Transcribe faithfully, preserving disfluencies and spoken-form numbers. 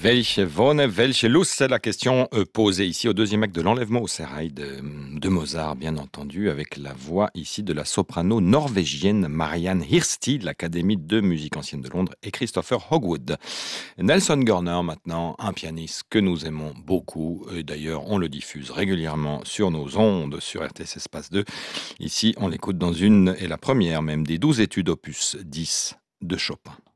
Welche Wonne, welche Lust, c'est la question euh, posée ici au deuxième acte de l'enlèvement au sérail de, de Mozart, bien entendu, avec la voix ici de la soprano norvégienne Marianne Hirsti de l'Académie de musique ancienne de Londres et Christopher Hogwood. Nelson Gorner maintenant, un pianiste que nous aimons beaucoup, et d'ailleurs on le diffuse régulièrement sur nos ondes, sur R T S Espace deux. Ici on l'écoute dans une, et la première même des douze études opus dix de Chopin.